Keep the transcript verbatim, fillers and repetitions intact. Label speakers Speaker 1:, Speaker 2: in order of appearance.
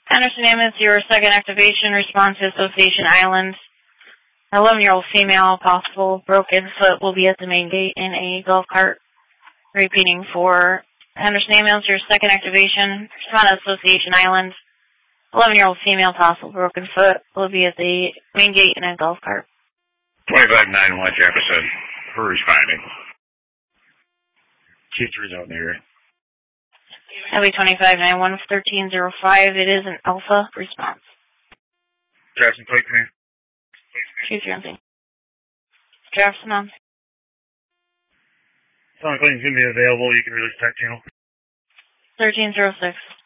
Speaker 1: Anderson Amos, your second activation, response to Association Island. eleven-year-old female, possible broken foot, will be at the main gate in a golf cart. Repeating for Henderson Amos, your second activation, respond to Association Island. eleven-year-old female, possible broken foot, will be at the main gate in a golf cart.
Speaker 2: twenty-five nine one Jefferson, for responding. T three's out there.
Speaker 1: That'll be twenty-five nine one thirteen oh five. It is an alpha response.
Speaker 2: Jefferson, plate command.
Speaker 1: Chief Ramsey. Jefferson on.
Speaker 2: Sonic Lane's going to be available. You can release that channel.
Speaker 1: thirteen oh six.